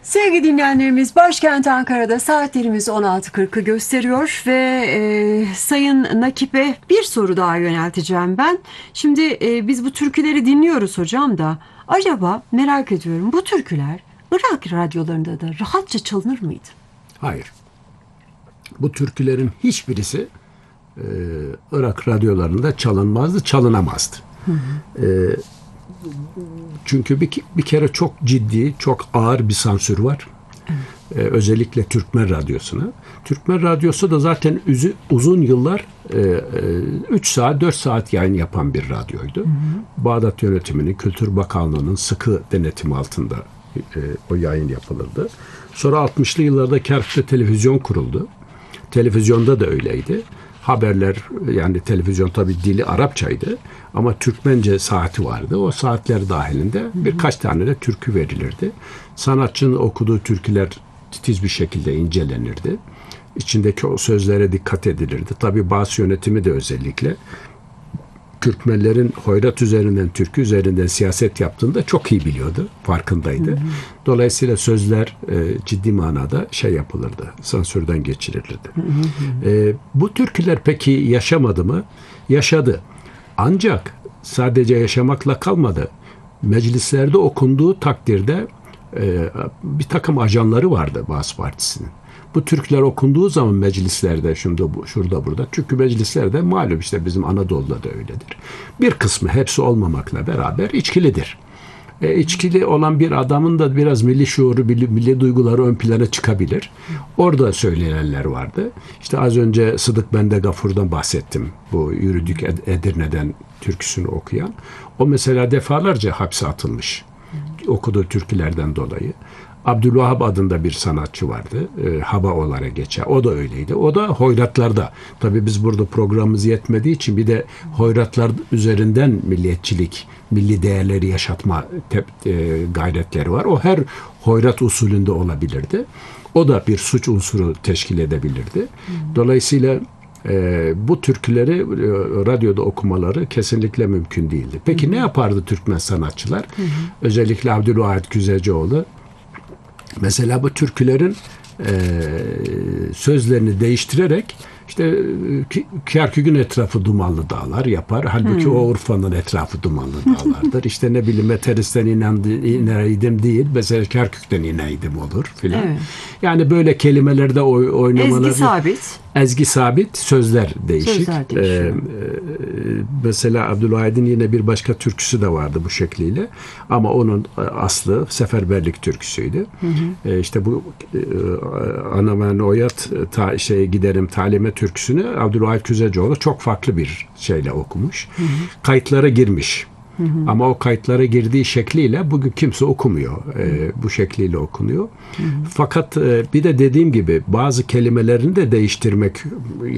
Sevgili dinleyenlerimiz, başkent Ankara'da saatlerimiz 16.40'ı gösteriyor ve Sayın Nakip'e bir soru daha yönelteceğim ben. Şimdi biz bu türküleri dinliyoruz hocam da acaba merak ediyorum, bu türküler Irak radyolarında da rahatça çalınır mıydı? Hayır. Bu türkülerin hiçbirisi Irak radyolarında çalınmazdı, çalınamazdı. Hı hı. Çünkü bir kere çok ciddi, çok ağır bir sansür var. Özellikle Türkmen Radyosu'na. Türkmen Radyosu da zaten uzun yıllar 3 saat, 4 saat yayın yapan bir radyoydu. Hı hı. Bağdat yönetiminin, Kültür Bakanlığı'nın sıkı denetimi altında o yayın yapılırdı. Sonra 60'lı yıllarda Kerkük'te televizyon kuruldu. Televizyonda da öyleydi. Haberler, yani televizyon tabii dili Arapçaydı ama Türkmence saati vardı. O saatler dahilinde birkaç tane de türkü verilirdi. Sanatçının okuduğu türküler titiz bir şekilde incelenirdi. İçindeki o sözlere dikkat edilirdi. Tabii bazı yönetimi de özellikle Türkmenlerin hoyrat üzerinden, türkü üzerinden siyaset yaptığını da çok iyi biliyordu, farkındaydı. Hı hı. Dolayısıyla sözler ciddi manada yapılırdı, sansürden geçirilirdi. Hı hı. Bu türküler peki yaşamadı mı? Yaşadı. Ancak sadece yaşamakla kalmadı. Meclislerde okunduğu takdirde bir takım ajanları vardı Baas Partisi'nin. Bu türküler okunduğu zaman meclislerde, şurada burada, çünkü meclislerde malum işte bizim Anadolu'da da öyledir. Bir kısmı, hepsi olmamakla beraber içkilidir. İçkili olan bir adamın da biraz milli şuuru, milli duyguları ön plana çıkabilir. Orada söylenenler vardı. İşte az önce Sıdık Bende Gafur'dan bahsettim. Bu Yürüdük Edirne'den türküsünü okuyan. O mesela defalarca hapse atılmış. Okuduğu türkülerden dolayı. Abdülvahap adında bir sanatçı vardı. Haba olarak geçer. O da öyleydi. O da hoyratlarda. Tabii biz burada programımız yetmediği için bir de hoyratlar üzerinden milliyetçilik, milli değerleri yaşatma gayretleri var. O her hoyrat usulünde olabilirdi. O da bir suç unsuru teşkil edebilirdi. Dolayısıyla bu türküleri radyoda okumaları kesinlikle mümkün değildi. Peki ne yapardı Türkmen sanatçılar? Özellikle Abdülvahit Güzelcioğlu. Mesela bu türkülerin sözlerini değiştirerek işte Kerkük'ün etrafı dumanlı dağlar yapar. Halbuki o Urfa'nın etrafı dumanlı dağlardır. İşte ne bileyim Meteris'ten ineydim değil. Mesela Kerkük'ten ineydim olur filan. Evet. Yani böyle kelimelerde oynamaları. Ezgi sabit, sözler değişik. Mesela Abdülvahid'in yine bir başka türküsü de vardı bu şekliyle. Ama onun aslı seferberlik türküsüydü. İşte bu Anamen Oyat giderim talime türküsünü Abdülvahid Güzelcioğlu çok farklı bir şeyle okumuş. Kayıtlara girmiş. Ama o kayıtlara girdiği şekliyle bugün kimse okumuyor. Bu şekliyle okunuyor. Fakat bir de dediğim gibi bazı kelimelerini de değiştirmek